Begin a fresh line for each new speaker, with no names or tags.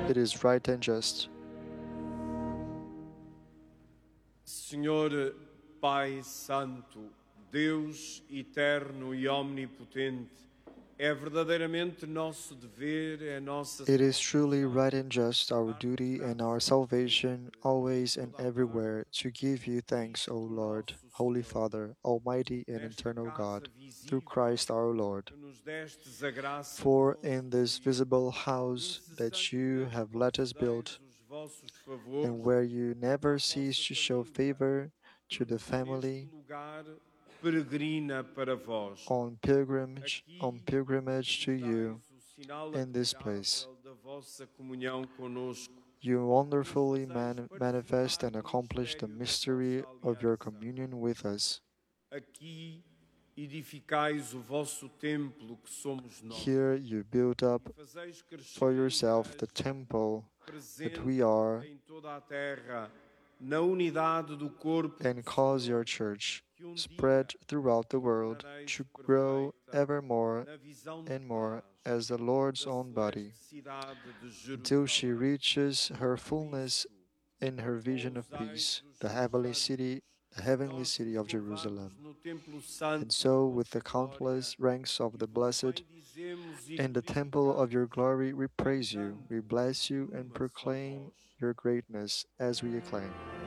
It is right and just.
Senhor Pai Santo, Deus eterno e omnipotente, é verdadeiramente nosso dever, é nossa
It is
salvação,
truly right and just, our duty and our salvation, always and everywhere, to give you thanks, O Lord,
nosso
Holy
Senhor,
Father, Almighty and
nesta
eternal
casa
God, through
visível
Christ our Lord.
que nos destes a graça do
For
vosso
in this
domínio,
visible house that you
incessantemente
have let us
concedais
build,
os vossos
and
favores
where you never
à
cease
vossa
to show
família,
favor to the
que neste
family
lugar peregrina para vós.
on
Aqui
pilgrimage to
nos
you
dais o sinal
in this place.
admirável da vossa comunhão conosco,
You
que nos
wonderfully
fazeis
manifest
participar
and
do
accomplish the
mistério da vossa
mystery of your
aliança.
communion with us.
Aqui edificais o vosso templo, que somos nós,
Here you build
e
up
fazeis
for
crescer a
yourself the
Igreja,
temple that we
presente
are,
em toda a terra, na unidade do corpo do
and cause your
Senhor,
church,
que dia
spread throughout the world,
tornareis
to grow
perfeita
ever more
na visão de
and more
paz
as the Lord's
da
own
celeste
body,
cidade de
until she
Jerusalém.
reaches her
Por
fullness
isso,
in her
ó
vision of
usais
peace,
dos seus santos,
the heavenly
nós
city
vos
of
louvamos
Jerusalem.
no templo
And
santo da
so, with
vossa
the
glória
countless ranks of
e
the
vos
blessed,
bendizemos e
in the temple of your
glorificamos,
glory, we praise you, we
cantando
bless you, and
numa só
proclaim
voz.
your greatness as we acclaim.